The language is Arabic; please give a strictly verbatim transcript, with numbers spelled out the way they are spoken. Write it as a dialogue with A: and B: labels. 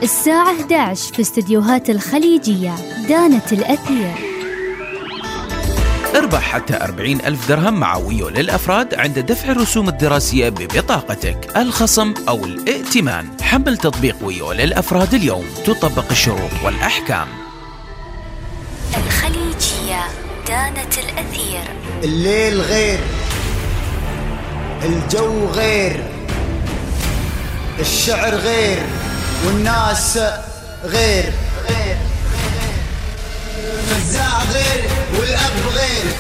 A: الساعة إحدى عشر في استديوهات الخليجية. دانت الأثير.
B: اربح حتى أربعين ألف درهم مع ويو للأفراد عند دفع الرسوم الدراسية ببطاقتك، الخصم أو الائتمان. حمل تطبيق ويو للأفراد اليوم، تطبق الشروط والأحكام.
A: الخليجية. دانت الأثير.
C: الليل غير، الجو غير، الشعر غير، والناس غير. غير فزاع غير، والأب غير،